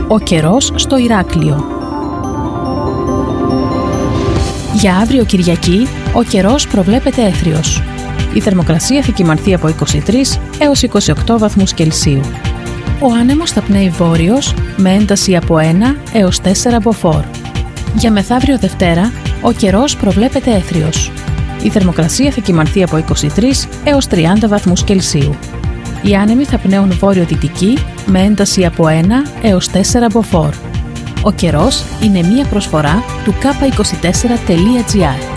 Ο καιρός στο Ηράκλειο. Για αύριο Κυριακή, ο καιρός προβλέπεται έθριος. Η θερμοκρασία θα κυμανθεί από 23 έως 28 βαθμούς Κελσίου. Ο άνεμος θα πνέει βόρειος με ένταση από 1 έως 4 μποφόρ. Για μεθαύριο Δευτέρα, ο καιρός προβλέπεται έθριος. Η θερμοκρασία θα κυμανθεί από 23 έως 30 βαθμούς Κελσίου. Οι άνεμοι θα πνέουν βόρειο-δυτική με ένταση από 1 έως 4 μποφόρ. Ο καιρός είναι μία προσφορά του k24.gr.